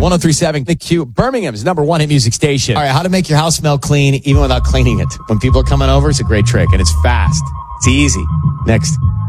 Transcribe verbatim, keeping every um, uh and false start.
one oh three point seven The Q, Birmingham's number one hit music station. All right, how to make your house smell clean even without cleaning it. When people are coming over, it's a great trick, and it's fast. It's easy. Next.